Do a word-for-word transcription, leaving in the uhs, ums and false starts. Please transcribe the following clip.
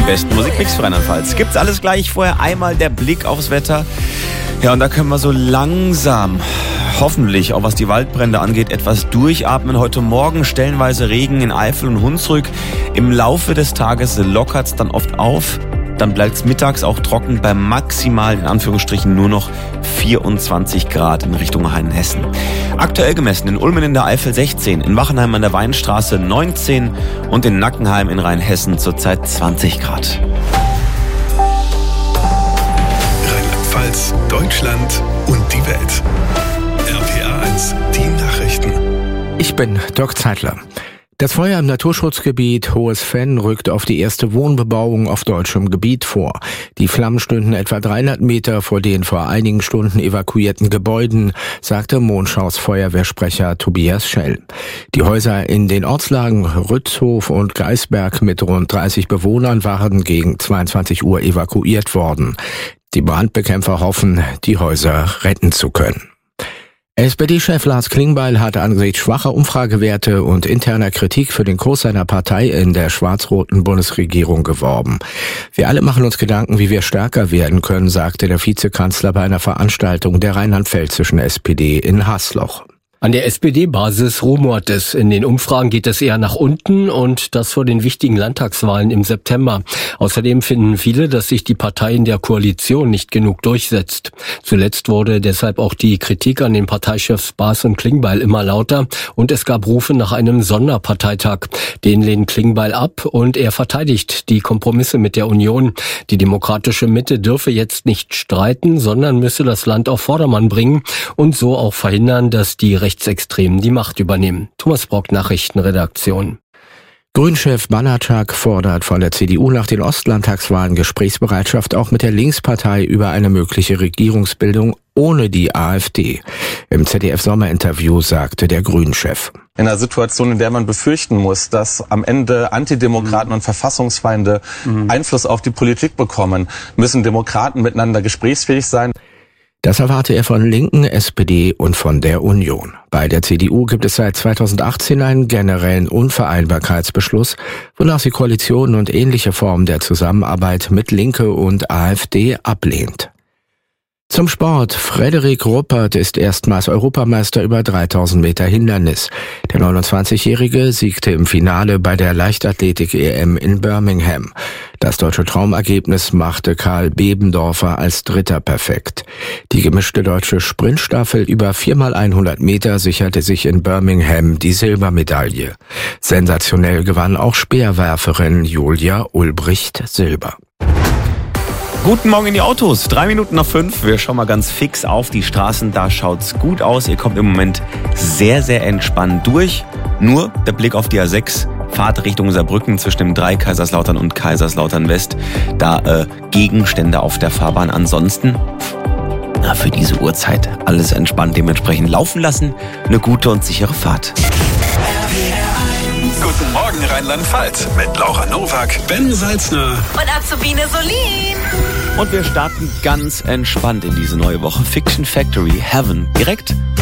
besten Musikmix für Rheinland-Pfalz. Gibt's alles gleich, vorher einmal der Blick aufs Wetter. Ja, und da können wir so langsam, hoffentlich, auch was die Waldbrände angeht, etwas durchatmen. Heute Morgen stellenweise Regen in Eifel und Hunsrück. Im Laufe des Tages lockert's dann oft auf. Dann bleibt's mittags auch trocken bei maximal, in Anführungsstrichen, nur noch vierundzwanzig Grad in Richtung Rheinhessen. Aktuell gemessen in Ulmen in der Eifel sechzehn, in Wachenheim an der Weinstraße neunzehn und in Nackenheim in Rheinhessen zurzeit zwanzig Grad. Rheinland-Pfalz, Deutschland und die Welt. R P R eins, die Nachrichten. Ich bin Dirk Zeitler. Das Feuer im Naturschutzgebiet Hohes Venn rückt auf die erste Wohnbebauung auf deutschem Gebiet vor. Die Flammen stünden etwa dreihundert Meter vor den vor einigen Stunden evakuierten Gebäuden, sagte Monschaus Feuerwehrsprecher Tobias Schell. Die Häuser in den Ortslagen Rützhof und Geisberg mit rund dreißig Bewohnern waren gegen zweiundzwanzig Uhr evakuiert worden. Die Brandbekämpfer hoffen, die Häuser retten zu können. S P D-Chef Lars Klingbeil hat angesichts schwacher Umfragewerte und interner Kritik für den Kurs seiner Partei in der schwarz-roten Bundesregierung geworben. Wir alle machen uns Gedanken, wie wir stärker werden können, sagte der Vizekanzler bei einer Veranstaltung der rheinland-pfälzischen S P D in Hasloch. An der S P D-Basis rumort es. In den Umfragen geht es eher nach unten und das vor den wichtigen Landtagswahlen im September. Außerdem finden viele, dass sich die Partei in der Koalition nicht genug durchsetzt. Zuletzt wurde deshalb auch die Kritik an den Parteichefs Baas und Klingbeil immer lauter und es gab Rufe nach einem Sonderparteitag. Den lehnt Klingbeil ab und er verteidigt die Kompromisse mit der Union. Die demokratische Mitte dürfe jetzt nicht streiten, sondern müsse das Land auf Vordermann bringen und so auch verhindern, dass die Rechtsextremen die Macht übernehmen. Thomas Brock, Nachrichtenredaktion. Grünchef Banatschak fordert von der C D U nach den Ostlandtagswahlen Gesprächsbereitschaft auch mit der Linkspartei über eine mögliche Regierungsbildung ohne die AfD. Im Z D F-Sommerinterview sagte der Grünchef: In einer Situation, in der man befürchten muss, dass am Ende Antidemokraten mhm. und Verfassungsfeinde mhm. Einfluss auf die Politik bekommen, müssen Demokraten miteinander gesprächsfähig sein. Das erwarte er von Linken, S P D und von der Union. Bei der C D U gibt es seit zweitausendachtzehn einen generellen Unvereinbarkeitsbeschluss, wonach sie Koalitionen und ähnliche Formen der Zusammenarbeit mit Linke und AfD ablehnt. Zum Sport. Frederik Ruppert ist erstmals Europameister über dreitausend Meter Hindernis. Der neunundzwanzigjährige siegte im Finale bei der Leichtathletik-E M in Birmingham. Das deutsche Traumergebnis machte Karl Bebendorfer als Dritter perfekt. Die gemischte deutsche Sprintstaffel über vier mal hundert Meter sicherte sich in Birmingham die Silbermedaille. Sensationell gewann auch Speerwerferin Julia Ulbricht Silber. Guten Morgen in die Autos. Drei Minuten nach fünf. Wir schauen mal ganz fix auf die Straßen. Da schaut's gut aus. Ihr kommt im Moment sehr, sehr entspannt durch. Nur der Blick auf die A sechs. Fahrt Richtung Saarbrücken zwischen dem drei Kaiserslautern und Kaiserslautern West. Da äh, Gegenstände auf der Fahrbahn. Ansonsten, na, für diese Uhrzeit alles entspannt. Dementsprechend laufen lassen. Eine gute und sichere Fahrt. Guten Morgen Rheinland-Pfalz mit Laura Nowak, Ben Salzner und Azubine Solin. Und wir starten ganz entspannt in diese neue Woche. Fiction Factory Heaven. Direkt